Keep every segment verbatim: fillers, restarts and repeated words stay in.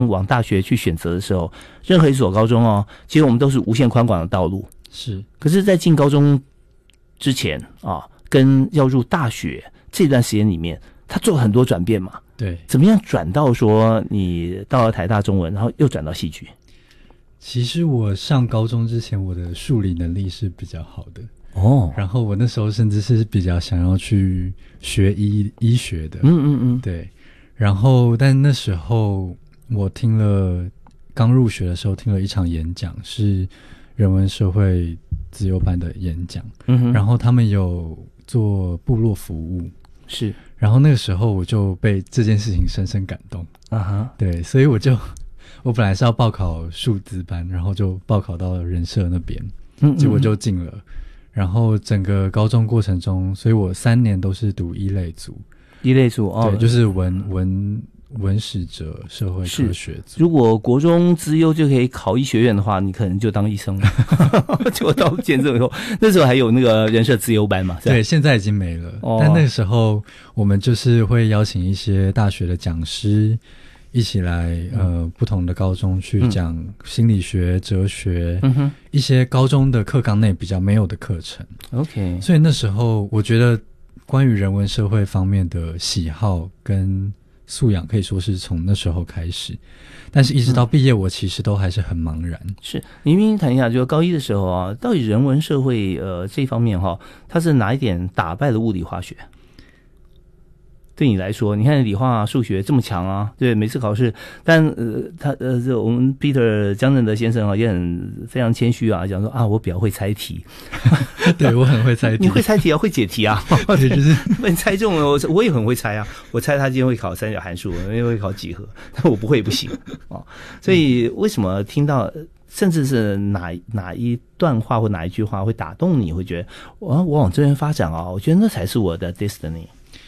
往大学去选择的时候，任何一所高中哦，其实我们都是无限宽广的道路。 是， 可是在进高中之前啊，跟要入大学这段时间里面，他做了很多转变嘛。 对， 怎么样转到说你到了台大中文，然后又转到戏剧？ 其实我上高中之前，我的数理能力是比较好的哦， 然后我那时候甚至是比较想要去学医医学的， 嗯嗯嗯， 对。然后，但那时候我听了刚入学的时候听了一场演讲，是人文社会自由班的演讲， 嗯哼， 然后他们有做部落服务， 是， 然后那个时候我就被这件事情深深感动， 啊哈， 对，所以我就我本来是要报考数资班，然后就报考到人社那边， 嗯， 结果就进了。然后整个高中过程中，所以我三年都是读一类组， 一类组哦， 对，就是文文文史哲社会科学组。 如果国中资优就可以考医学院的话，你可能就当医生了。结果到建中以后，那时候还有那个人社资优班嘛， 对，现在已经没了。哦，但那个时候我们就是会邀请一些大学的讲师一起来呃不同的高中去讲心理学、哲学，嗯哼，一些高中的课纲内比较没有的课程。 OK， 所以那时候我觉得关于人文社会方面的喜好跟素养可以说是从那时候开始，但是一直到毕业我其实都还是很茫然。 嗯、是，你愿意谈一下，就高一的时候啊，到底人文社会呃这方面哈，它是哪一点打败了物理化学？对你来说，你看理化数学这么强啊，对，每次考试，但呃，他呃，这我们 Peter 江正德先生啊，也很非常谦虚啊，讲说啊，我比较会猜题， 对我很会猜题， 你会猜题啊，会解题啊， 对，就是你猜中了，我我也很会猜啊，我猜他今天会考三角函数，我也会考几何，但我不会不行啊，所以为什么听到？甚至是哪哪一段话或哪一句话会打动你，会觉得我我往这边发展啊，我觉得那才是我的 destiny。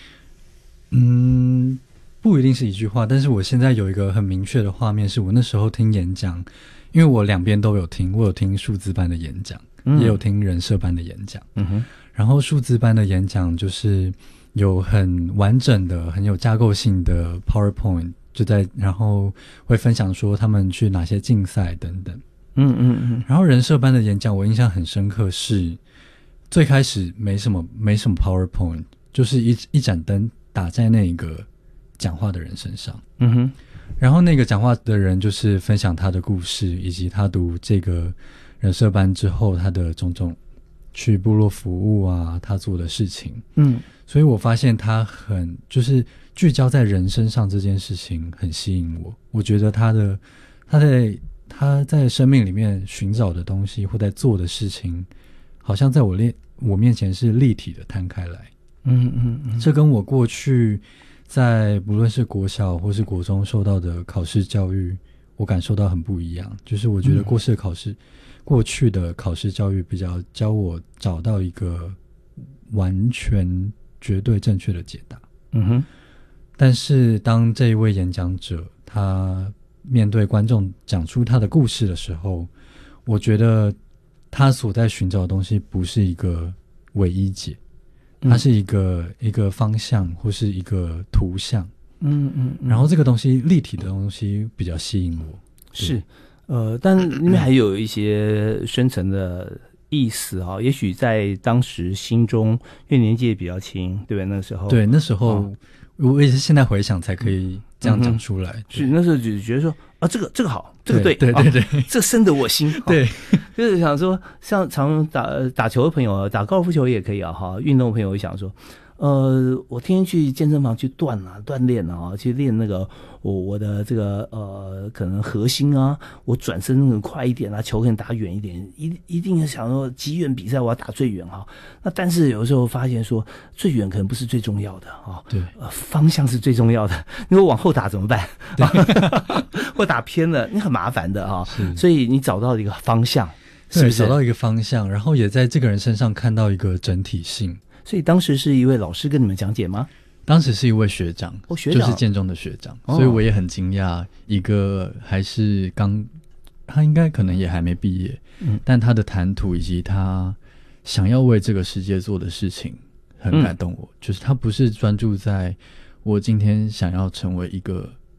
嗯，不一定是一句话，但是我现在有一个很明确的画面，是我那时候听演讲，因为我两边都有听，我有听数资班的演讲，嗯，也有听人社班的演讲，嗯哼，然后数资班的演讲就是有很完整的、很有架构性的 PowerPoint， 就在然后会分享说他们去哪些竞赛等等，嗯嗯嗯，然后人社班的演讲我印象很深刻，是最开始没什么没什么 PowerPoint， 就是一一盏灯打在那个讲话的人身上，嗯哼，然后那个讲话的人就是分享他的故事，以及他读这个人社班之后他的种种去部落服务啊，他做的事情，嗯，所以我发现他很就是聚焦在人身上这件事情很吸引我，我觉得他的他在他在生命里面寻找的东西或在做的事情，好像在我面我面前是立体的摊开来。嗯嗯嗯，这跟我过去在不论是国小或是国中受到的考试教育，我感受到很不一样。就是我觉得过去的考试，嗯、过去的考试教育比较教我找到一个完全绝对正确的解答。嗯哼，但是当这一位演讲者他面对观众讲出他的故事的时候，我觉得他所在寻找的东西不是一个唯一解。它是一个、嗯、一个方向或是一个图像，嗯嗯，然后这个东西立体的东西比较吸引我， 是，呃，但里面还有一些深层的意思啊、哦，也许在当时心中，因为年纪也比较轻，对不对？那时候， 对，那时候、哦、我也是现在回想才可以这样讲出来， 嗯、是那时候就觉得说啊，这个这个好，这个对，对对对， 哦、这个深得我心， 对。 就是想说，像常打打球的朋友，打高尔夫球也可以啊，哈，运动的朋友会想说，呃，我天天去健身房去锻啊，锻炼啊，去练那个我我的这个呃，可能核心啊，我转身更快一点啊，球可以打远一点，一一定要想说极远比赛我要打最远哈。那但是有时候发现说，最远可能不是最重要的啊， 对， 呃，方向是最重要的。如果往后打怎么办？或打偏了，你很麻烦的啊。所以你找到一个方向。 是不是找到一个方向，然后也在这个人身上看到一个整体性。 所以当时是一位老师跟你们讲解吗？ 当时是一位学长， 哦，学长就是建中的学长，哦、所以我也很惊讶，一个还是刚，他应该可能也还没毕业，嗯，但他的谈吐以及他想要为这个世界做的事情，很感动我。嗯、就是他不是专注在我今天想要成为一个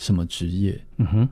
什么职业， 嗯哼，